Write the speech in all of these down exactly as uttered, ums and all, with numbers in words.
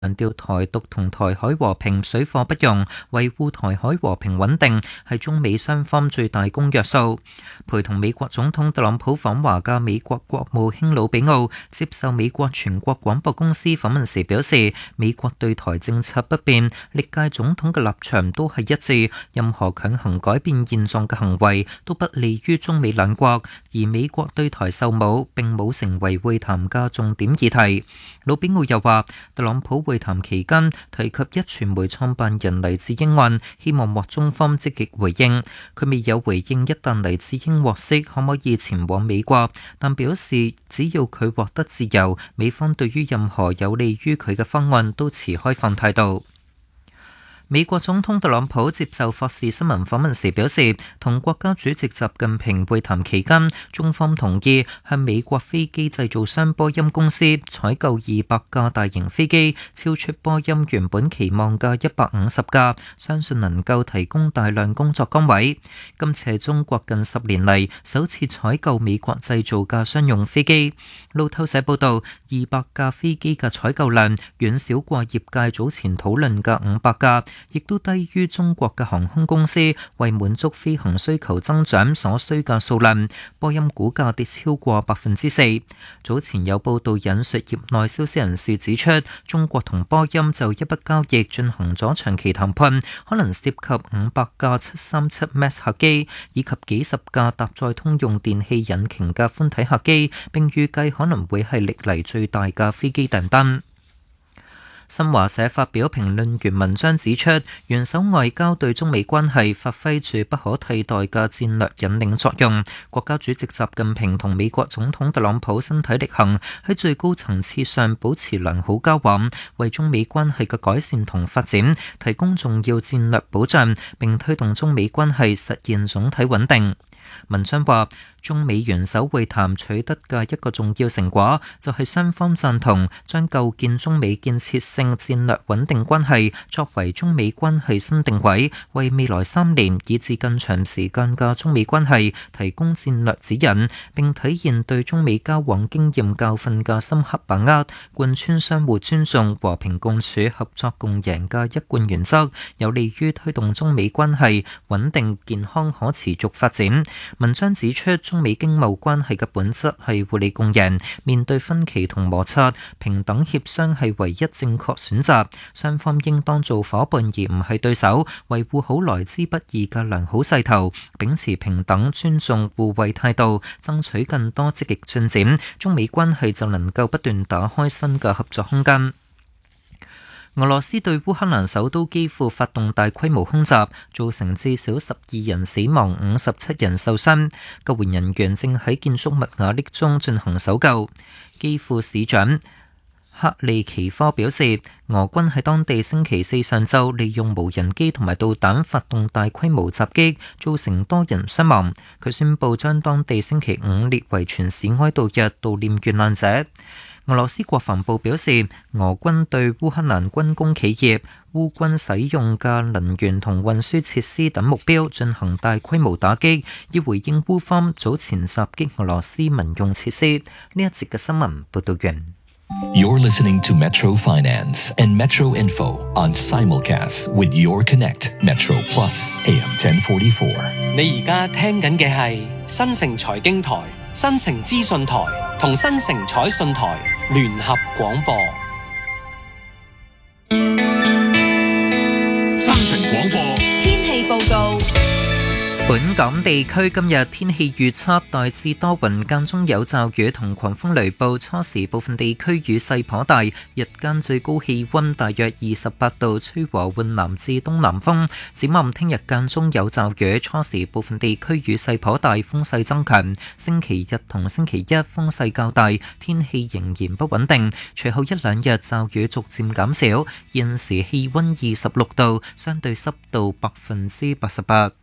強調台獨同台海和平水火不容，維護台海和平穩定係中美雙方最大公約數。陪同美國總統特朗普訪華嘅美國國務卿魯比奧接受美國全國廣播公司訪問時表示，美國對台政策不變，歷屆總統嘅立場都係一致，任何強行改變現狀嘅行為都不利於中美兩國，而美國對台售武並冇成為會談嘅重點議題。魯比奧又話，特朗普會談期間提及壹傳媒創辦人黎智英案，希望獲中方積極回應。佢未有回應一旦黎智英獲釋可唔可以前往美國，但表示只要佢獲得自由，美方對於任何有利於佢嘅方案都持開放態度。美國總統特朗普接受霍士新聞訪問時表示，同國家主席習近平會談期間，中方同意向美國飛機製造商波音公司採購二百架大型飛機，超出波音原本期望嘅一百五十架，相信能夠提供大量工作崗位。今次係中國近十年嚟首次採購美國製造嘅商用飛機。路透社報道，二百架飛機嘅採購量遠少過業界早前討論嘅五百架。亦都低於中國嘅航空公司為滿足飛行需求增長所需嘅數量。波音股價跌超過百分之四。早前有報道引述業內消息人士指出，中國同波音就一筆交易進行咗長期談判，可能涉及五百架七三七 Max 客機以及幾十架搭載通用電氣引擎嘅寬體客機，並預計可能會係歷嚟最大嘅飛機訂單。新華社發表評論員文章指出，元首外交對中美關係發揮住不可替代嘅戰略引領作用。國家主席習近平同美國總統特朗普身體力行，喺最高層次上保持良好交往，為中美關係嘅改善同發展提供重要戰略保障，並推動中美關係實現總體穩定。文章話，中美元首會談取得嘅一個重要成果，就係雙方贊同將構建中美建設性戰略穩定關係作為中美關係新定位，為未來三年以至更長時間嘅中美關係提供戰略指引，並體現對中美交往經驗教訓嘅深刻把握，貫穿相互尊重、和平共處、合作共贏嘅一貫原則，有利於推動中美關係穩定、健康、可持續發展。文章指出，中美經貿關係嘅本質係互利共贏，面對分歧同摩擦，平等協商係唯一正確選擇。雙方應當做夥伴而唔係對手，維護好來之不易嘅良好勢頭，秉持平等、尊重、互惠態度，爭取更多積極進展，中美關係就能夠不斷打開新嘅合作空間。俄羅斯對烏克蘭首都基輔發動大規模空襲，造成至少十二人死亡、五十七人受傷。救援人員正喺建築物瓦礫中進行搜救。基輔市長克利奇科表示，俄軍喺當地星期四上晝利用無人機同埋導彈發動大規模襲擊，造成多人傷亡。佢宣布將當地星期五列為全市哀悼日，悼念遇難者。俄羅斯國防部表示，俄軍對烏克蘭軍工企業、烏軍使用嘅能源同運輸設施等目標進行大規模打擊，以回應烏方早前襲擊俄羅斯民用設施。呢一節嘅新聞報道完。 You're listening to Metro Finance and Metro Info on simulcast with Your Connect Metro Plus A M ten forty-four。 你而家聽緊嘅係新城財經台、新城資訊台同新城彩訊台聯合廣播。 新城廣播天氣報告。 本港地區今日天氣預測大致多雲，間中有驟雨同狂風雷暴，初時部分地區雨勢頗大，日間最高氣溫大約二十八度，吹和緩南至東南風。展望聽日間中有驟雨，初時部分地區雨勢頗大，風勢增強。星期日同星期一風勢較大，天氣仍然不穩定。隨後一兩日驟雨逐漸減少。現時氣溫二十六度，相對濕度百分之八十八。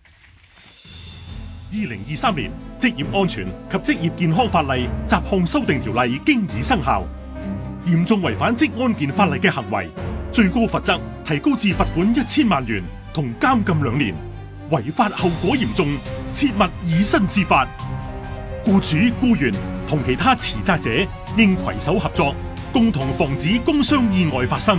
二零二三年職業安全及職業健康法例雜項修訂條例經已生效，嚴重違反職安健法例嘅行為，最高罰則提高至罰款一千萬元同監禁兩年，違法後果嚴重，切勿以身試法。僱主、僱員同其他持責者應攜手合作， 共同防止工傷意外發生。